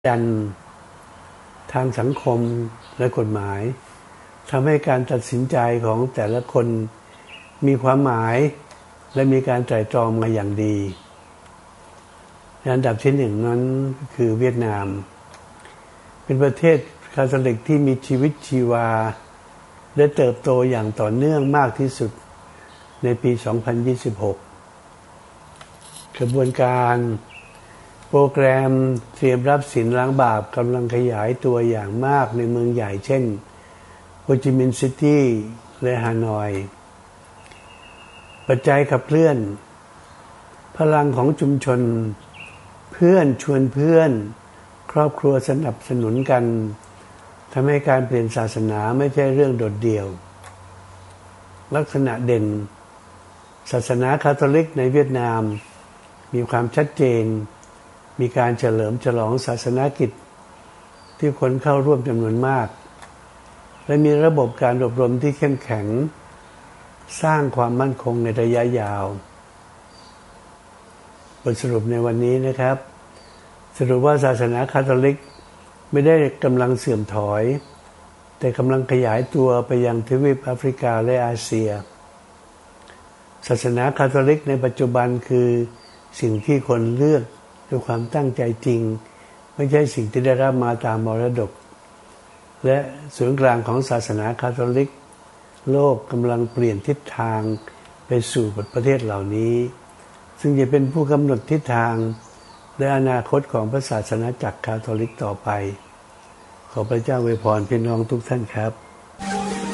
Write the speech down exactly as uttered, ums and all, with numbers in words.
ดันทางสังคมและกฎหมายทำให้การตัดสินใจของแต่ละคนมีความหมายและมีการไตร่ตรองมาอย่างดีอันดับที่หนึ่งนั้นคือเวียดนามเป็นประเทศคาทอลิกที่มีชีวิตชีวาและเติบโตอย่างต่อเนื่องมากที่สุดในปี สองพันยี่สิบหก กระบวนการโปรแกรมเตรียมรับศีลล้างบาปกำลังขยายตัวอย่างมากในเมืองใหญ่เช่นโฮจิมินห์ซิตี้และฮานอยปัจจัยขับเคลื่อนพลังของชุมชนเพื่อนชวนเพื่อนครอบครัวสนับสนุนกันทำให้การเปลี่ยนศาสนาไม่ใช่เรื่องโดดเดี่ยวลักษณะเด่นศาสนาคาทอลิกในเวียดนามมีความชัดเจนมีการเฉลิมฉลองศาสนกิจที่คนเข้าร่วมจำนวนมากและมีระบบการอบรมที่เข้มแข็งสร้างความมั่นคงในระยะยาวบทสรุปในวันนี้นะครับสรุปว่าศาสนาคาทอลิกไม่ได้กำลังเสื่อมถอยแต่กำลังขยายตัวไปยังทวีปแอฟริกาและอาเซียศาสนาคาทอลิกในปัจจุบันคือสิ่งที่คนเลือกด้วยความตั้งใจจริงไม่ใช่สิ่งที่ได้รับมาตามมรดกและศูนย์กลางของศาสนาคาทอลิกโลกกำลังเปลี่ยนทิศทางไปสู่ประเทศเหล่านี้ซึ่งจะเป็นผู้กำหนดทิศทางและอนาคตของพระศาสนาจักรคาทอลิกต่อไปขอพระเจ้าอวยพรพี่น้องทุกท่านครับ